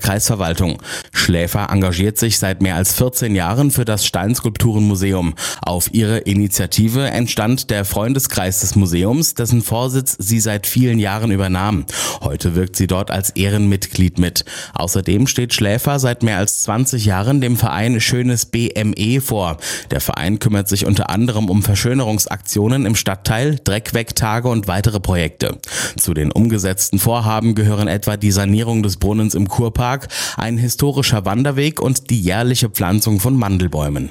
Kreisverwaltung. Schläfer engagiert sich seit mehr als 14 Jahren für das Steinskulpturenmuseum. Auf ihre Initiative entstand der Freundeskreis des Museums, dessen Vorsitz sie seit vielen Jahren übernahm. Heute wirkt sie dort als Ehrenmitglied mit. Außerdem steht Schläfer seit mehr als 20 Jahren dem Verein Schönes BME vor. Der Verein kümmert sich unter anderem um Verschönerungsaktionen im Stadtteil, Dreckwegtage und weitere Projekte. Zu den umgesetzten Vorhaben gehören etwa die Sanierung des Brunnens im Kurpark, ein historischer Wanderweg und die jährliche Pflanzung von Mandelbäumen.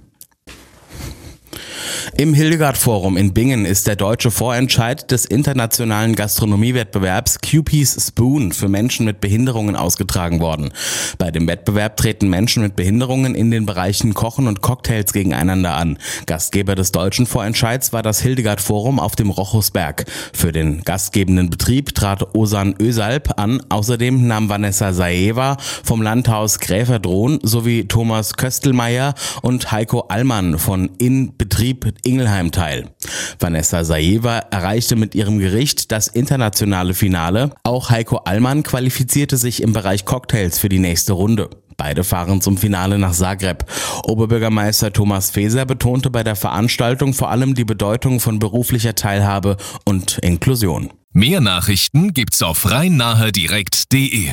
Im Hildegard-Forum in Bingen ist der deutsche Vorentscheid des internationalen Gastronomiewettbewerbs Cupie's Spoon für Menschen mit Behinderungen ausgetragen worden. Bei dem Wettbewerb treten Menschen mit Behinderungen in den Bereichen Kochen und Cocktails gegeneinander an. Gastgeber des deutschen Vorentscheids war das Hildegard-Forum auf dem Rochusberg. Für den gastgebenden Betrieb trat Osan Özalp an. Außerdem nahm Vanessa Saeva vom Landhaus Gräferdrohn sowie Thomas Köstelmeier und Heiko Allmann von In Betrieb Ingelheim teil. Vanessa Saeva erreichte mit ihrem Gericht das internationale Finale. Auch Heiko Allmann qualifizierte sich im Bereich Cocktails für die nächste Runde. Beide fahren zum Finale nach Zagreb. Oberbürgermeister Thomas Faeser betonte bei der Veranstaltung vor allem die Bedeutung von beruflicher Teilhabe und Inklusion. Mehr Nachrichten gibt's auf rhein-nahe-direkt.de.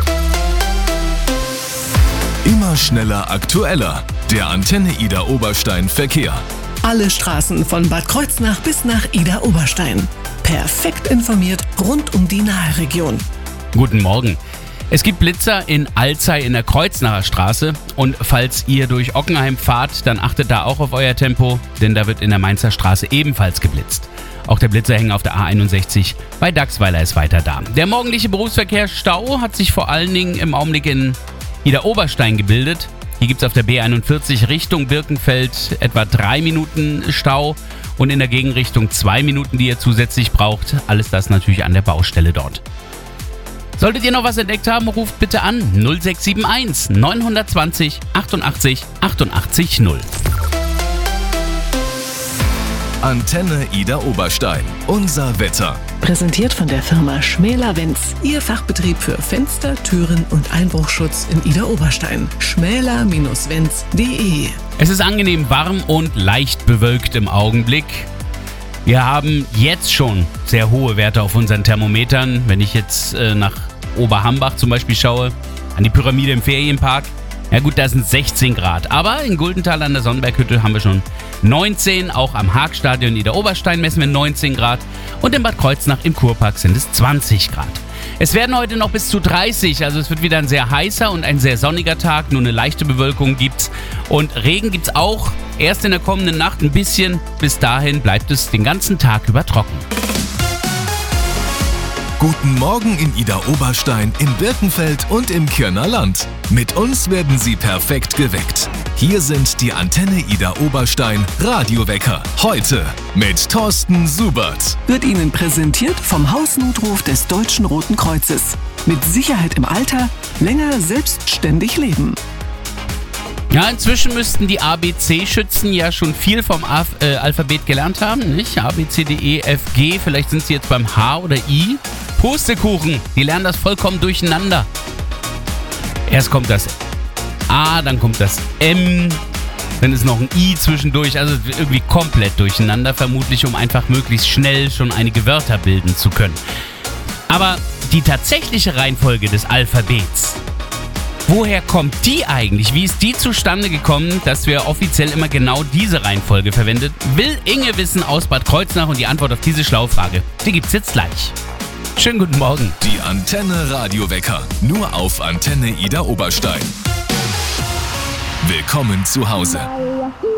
Immer schneller, aktueller. Der Antenne Ida Oberstein Verkehr. Alle Straßen von Bad Kreuznach bis nach Ida Oberstein. Perfekt informiert rund um die Nahe-Region. Guten Morgen. Es gibt Blitzer in Alzey in der Kreuznacher Straße und falls ihr durch Ockenheim fahrt, dann achtet da auch auf euer Tempo, denn da wird in der Mainzer Straße ebenfalls geblitzt. Auch der Blitzerhänger auf der A61 bei Dachsweiler ist weiter da. Der morgendliche Berufsverkehrsstau hat sich vor allen Dingen im Augenblick in Ida Oberstein gebildet. Hier gibt es auf der B41 Richtung Birkenfeld etwa 3 Minuten Stau und in der Gegenrichtung 2 Minuten, die ihr zusätzlich braucht. Alles das natürlich an der Baustelle dort. Solltet ihr noch was entdeckt haben, ruft bitte an 0671 920 88 88 0. Antenne Ida Oberstein. Unser Wetter. Präsentiert von der Firma Schmäler-Wenz. Ihr Fachbetrieb für Fenster, Türen und Einbruchschutz in Ida Oberstein. schmäler-wenz.de. Es ist angenehm warm und leicht bewölkt im Augenblick. Wir haben jetzt schon sehr hohe Werte auf unseren Thermometern. Wenn ich jetzt nach Oberhambach zum Beispiel schaue, an die Pyramide im Ferienpark, ja gut, da sind 16 Grad. Aber in Guldenthal an der Sonnenberghütte haben wir schon 19. Auch am Haagstadion Ida Oberstein messen wir 19 Grad. Und in Bad Kreuznach im Kurpark sind es 20 Grad. Es werden heute noch bis zu 30, also es wird wieder ein sehr heißer und ein sehr sonniger Tag. Nur eine leichte Bewölkung gibt's. Und Regen gibt's auch erst in der kommenden Nacht ein bisschen. Bis dahin bleibt es den ganzen Tag über trocken. Guten Morgen in Ida Oberstein, im Birkenfeld und im Kirner Land. Mit uns werden Sie perfekt geweckt. Hier sind die Antenne Ida Oberstein Radiowecker. Heute mit Thorsten Subert. Wird Ihnen präsentiert vom Hausnotruf des Deutschen Roten Kreuzes. Mit Sicherheit im Alter, länger selbstständig leben. Ja, inzwischen müssten die ABC-Schützen ja schon viel vom Alphabet gelernt haben, nicht? A, B, C, D, E, F, G, vielleicht sind sie jetzt beim H oder I. Pustekuchen, die lernen das vollkommen durcheinander. Erst kommt das A, dann kommt das M, dann ist noch ein I zwischendurch, also irgendwie komplett durcheinander, vermutlich um einfach möglichst schnell schon einige Wörter bilden zu können. Aber die tatsächliche Reihenfolge des Alphabets, woher kommt die eigentlich? Wie ist die zustande gekommen, dass wir offiziell immer genau diese Reihenfolge verwendet? Will Inge wissen aus Bad Kreuznach und die Antwort auf diese Schlaufrage, die gibt's jetzt gleich. Schönen guten Morgen. Die Antenne Radiowecker. Nur auf Antenne Ida Oberstein. Willkommen zu Hause.